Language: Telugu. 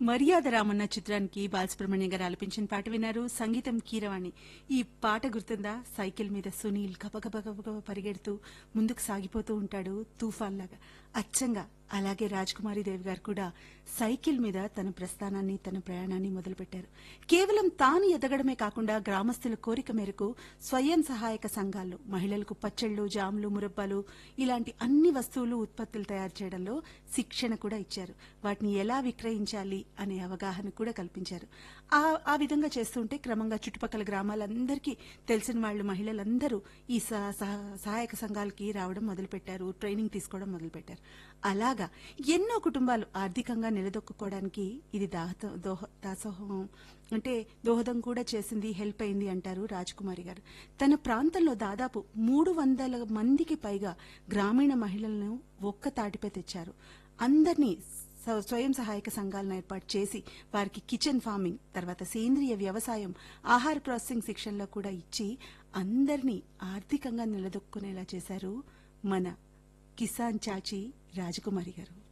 మర్యాద రామన్న చిత్రానికి బాలసుబ్రహ్మణ్యం గారు ఆలపించిన పాట విన్నారు. సంగీతం కీరవాణి. ఈ పాట గుర్తుందా? సైకిల్ మీద సునీల్ గబగబ పరిగెడుతూ ముందుకు సాగిపోతూ ఉంటాడు తుఫాన్ లాగా. అచ్చంగా అలాగే రాజ్కుమారి దేవి గారు కూడా సైకిల్ మీద తన ప్రస్థానాన్ని, తన ప్రయాణాన్ని మొదలుపెట్టారు. కేవలం తాను ఎదగడమే కాకుండా గ్రామస్తుల కోరిక మేరకు స్వయం సహాయక సంఘాల్లో మహిళలకు పచ్చళ్లు, జాములు, మురబ్బాలు ఇలాంటి అన్ని వస్తువులు, ఉత్పత్తులు తయారు చేయడంలో శిక్షణ కూడా ఇచ్చారు. వాటిని ఎలా విక్రయించాలి అనే అవగాహన కూడా కల్పించారు. ఆ విధంగా చేస్తుంటే క్రమంగా చుట్టుపక్కల గ్రామాలందరికీ తెలిసిన వాళ్ళు, మహిళలందరూ ఈ సహాయక సంఘాలకి రావడం మొదలుపెట్టారు, ట్రైనింగ్ తీసుకోవడం మొదలుపెట్టారు. అలాగా ఎన్నో కుటుంబాలు ఆర్థికంగా నిలదొక్కుకోవడానికి ఇది దాసోహం అంటే దోహదం కూడా చేసింది, హెల్ప్ అయింది అంటారు రాజ్కుమారి గారు. తన ప్రాంతంలో దాదాపు 300 మందికి పైగా గ్రామీణ మహిళలను ఒక్క తాటిపై తెచ్చారు. అందరినీ స్వయం సహాయక సంఘాలను ఏర్పాటు చేసి వారికి కిచెన్ ఫార్మింగ్, తర్వాత సేంద్రియ వ్యవసాయం, ఆహార ప్రాసెసింగ్ శిక్షణలో కూడా ఇచ్చి అందరినీ ఆర్థికంగా నిలదొక్కునేలా చేశారు మన కిసాన్ చాచి రాజకుమారి గారు.